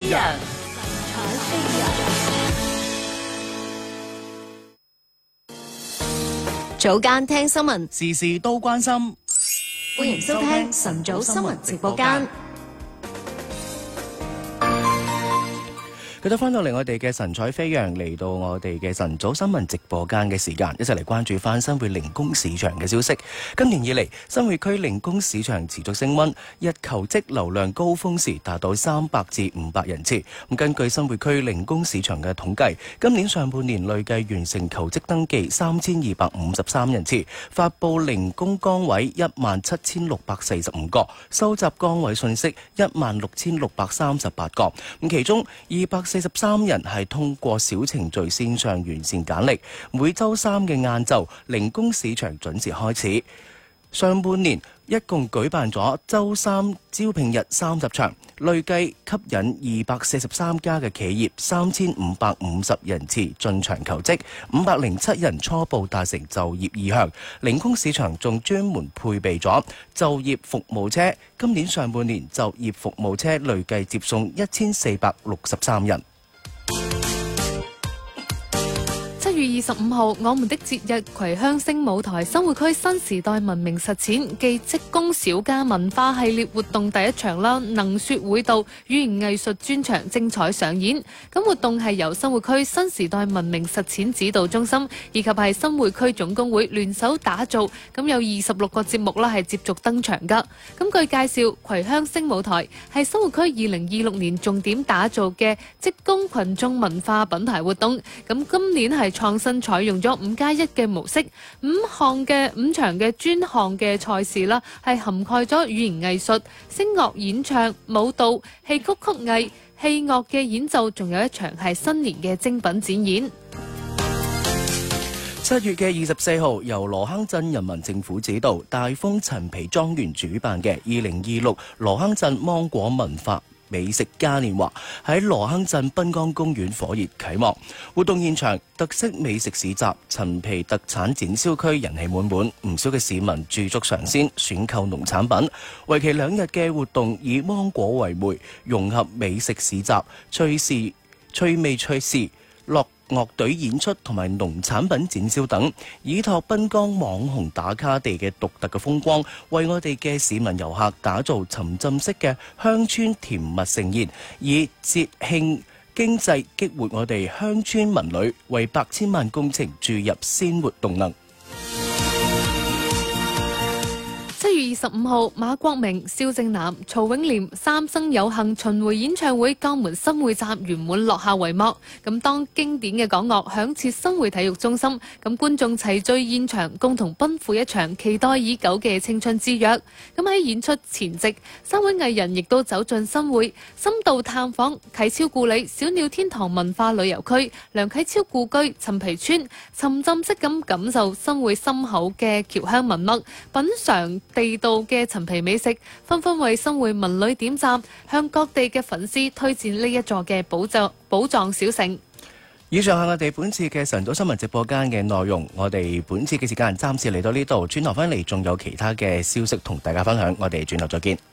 揚。 早間聽新聞， 時事都關心。 歡迎收聽晨早新聞直播間。 繼續翻到嚟我哋嘅神采飛揚，嚟到我哋嘅晨早新聞直播間嘅時間，一齊嚟關注翻新會零工市場嘅消息。今年以嚟，新會區零工市場持續升溫，日求職流量高峰時達到300至500人次。根據新會區零工市場嘅統計，今年上半年累計完成求職登記3253人次，發布零工崗位17645個，收集崗位信息16638個。其中243人係通過小程序線上完善簡歷。每週三嘅晏晝，零工市場準時開始。上半年一共舉辦咗週三招聘日30場，累計吸引243家嘅企業3550人次進場求職，507人初步達成就業意向。零工市場仲專門配備咗就業服務車，今年上半年就業服務車累計接送1463人。 7月25號，我們的節日葵香星舞台新會區新時代文明實踐暨職工小家文化系列活動第一場啦，能說會道語言藝術專場精彩上演。咁活動係由新會區新時代文明實踐指導中心以及係新會區總工會聯手打造，咁有26個節目啦係接續登場噶。咁據介紹，葵香星舞台係新會區2026年重點打造嘅職工群眾文化品牌活動。咁今年係創新採用咗5+1嘅模式，5場嘅專項嘅賽事啦，係涵蓋咗語言藝術、聲樂演唱、舞蹈、戲曲曲藝、器樂嘅演奏，仲有一場係新年嘅精品展演。 7月嘅24號，由羅坑鎮人民政府指導、大豐陳皮莊園主辦嘅2026羅坑鎮芒果文化美食嘉年華喺羅坑鎮濱江公園火熱啟幕。活動現場特色美食市集、陳皮特產展銷區人氣滿滿，唔少嘅市民駐足嘗鮮，選購農產品。為期2日嘅活動以芒果為媒，融合美食市集、趣味趣事、樂隊演出同埋農產品展銷等，依託濱江網紅打卡地嘅獨特嘅風光，為我哋嘅市民遊客打造沉浸式嘅鄉村甜蜜盛宴，以節慶經濟激活我哋鄉村文旅，為百千萬工程注入鮮活動能。 7月25號，馬國明、蕭正楠、曹永廉三生有幸巡迴演唱會江門新會站圓滿落下帷幕。咁當經典嘅港樂響徹新會體育中心，咁觀眾齊聚現場，共同奔赴一場期待已久嘅青春之約。咁喺演出前夕，3位藝人亦都走進新會，深度探訪啟超故里、小鳥天堂文化旅遊區、梁啟超故居、陳皮村，沉浸式咁感受新會深厚嘅僑鄉文脈，品嚐地道嘅陳皮美食，紛紛為新會文旅點讚，向各地嘅粉絲推薦呢一座嘅寶藏小城。 以上係我哋本次嘅晨早新聞直播間嘅內容，我哋本次嘅時間暫時嚟到呢度，轉頭翻嚟仲有其他嘅消息同大家分享，我哋轉頭再見。